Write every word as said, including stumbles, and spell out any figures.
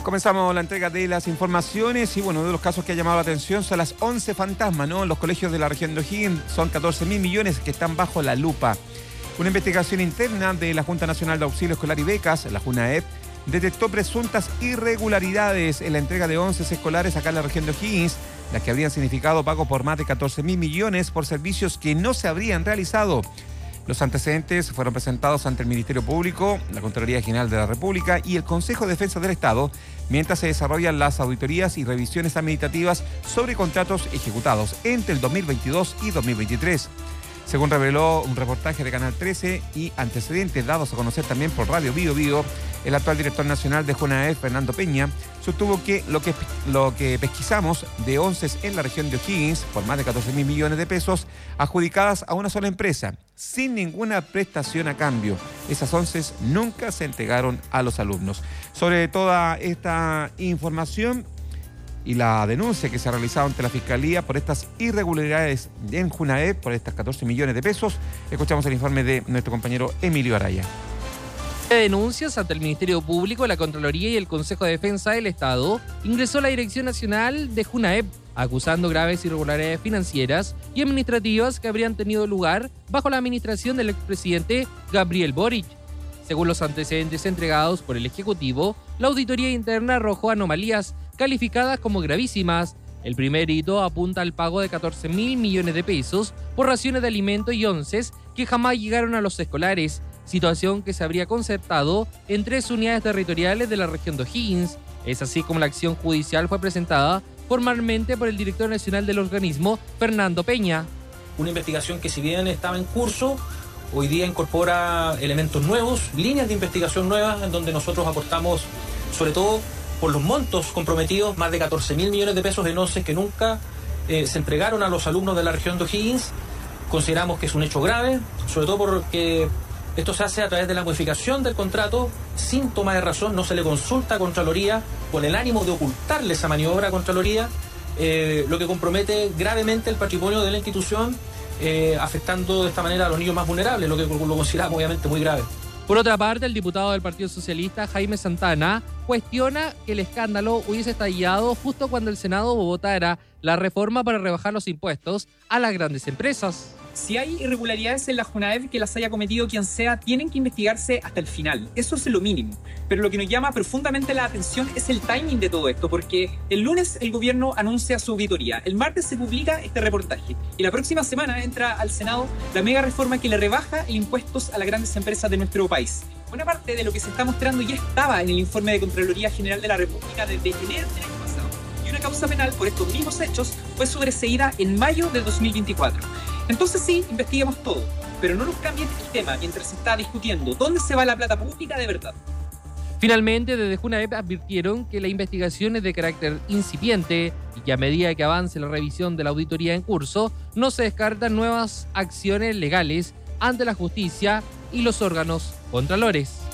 Comenzamos la entrega de las informaciones y bueno, uno de los casos que ha llamado la atención son las once fantasmas, ¿no? Los colegios de la región de O'Higgins son catorce mil millones que están bajo la lupa. Una investigación interna de la Junta Nacional de Auxilio Escolar y Becas, la JUNAEB, detectó presuntas irregularidades en la entrega de once escolares acá en la región de O'Higgins, las que habrían significado pago por más de catorce mil millones por servicios que no se habrían realizado. Los antecedentes fueron presentados ante el Ministerio Público, la Contraloría General de la República y el Consejo de Defensa del Estado, mientras se desarrollan las auditorías y revisiones administrativas sobre contratos ejecutados entre el dos mil veintidós y dos mil veintitrés. Según reveló un reportaje de Canal trece y antecedentes dados a conocer también por Radio Bío Bío, el actual director nacional de JUNAEB, Fernando Peña, sostuvo que lo que, lo que pesquisamos de once en la región de O'Higgins, por más de catorce mil millones de pesos, adjudicadas a una sola empresa, sin ninguna prestación a cambio. Esas once nunca se entregaron a los alumnos. Sobre toda esta información y la denuncia que se ha realizado ante la Fiscalía por estas irregularidades en JUNAEB, por estas catorce millones de pesos, escuchamos el informe de nuestro compañero Emilio Araya. Denuncias ante el Ministerio Público, la Contraloría y el Consejo de Defensa del Estado, ingresó la Dirección Nacional de JUNAEB, acusando graves irregularidades financieras y administrativas que habrían tenido lugar bajo la administración del expresidente Gabriel Boric. Según los antecedentes entregados por el Ejecutivo, la auditoría interna arrojó anomalías calificadas como gravísimas. El primer hito apunta al pago de catorce mil millones de pesos por raciones de alimento y onces que jamás llegaron a los escolares, situación que se habría concertado en tres unidades territoriales de la región de O'Higgins. Es así como la acción judicial fue presentada formalmente por el director nacional del organismo, Fernando Peña. Una investigación que, si bien estaba en curso, hoy día incorpora elementos nuevos, líneas de investigación nuevas, en donde nosotros aportamos, sobre todo por los montos comprometidos, más de catorce mil millones de pesos en once que nunca eh, se entregaron a los alumnos de la región de O'Higgins. Consideramos que es un hecho grave, sobre todo porque esto se hace a través de la modificación del contrato, sin toma de razón, no se le consulta a Contraloría, con el ánimo de ocultarle esa maniobra a Contraloría, eh, lo que compromete gravemente el patrimonio de la institución, eh, afectando de esta manera a los niños más vulnerables, lo que lo consideramos obviamente muy grave. Por otra parte, el diputado del Partido Socialista, Jaime Santana, cuestiona que el escándalo hubiese estallado justo cuando el Senado votara la reforma para rebajar los impuestos a las grandes empresas. Si hay irregularidades en la JUNAEB, que las haya cometido quien sea, tienen que investigarse hasta el final. Eso es lo mínimo. Pero lo que nos llama profundamente la atención es el timing de todo esto, porque el lunes el gobierno anuncia su auditoría, el martes se publica este reportaje y la próxima semana entra al Senado la mega reforma que le rebaja impuestos a las grandes empresas de nuestro país. Buena parte de lo que se está mostrando ya estaba en el informe de Contraloría General de la República desde enero del año pasado. Y una causa penal por estos mismos hechos fue sobreseída en mayo de dos mil veinticuatro. Entonces sí, investiguemos todo, pero no nos cambien el tema mientras se está discutiendo dónde se va la plata pública de verdad. Finalmente, desde JUNAEB advirtieron que la investigación es de carácter incipiente y que a medida que avance la revisión de la auditoría en curso, no se descartan nuevas acciones legales ante la justicia y los órganos contralores.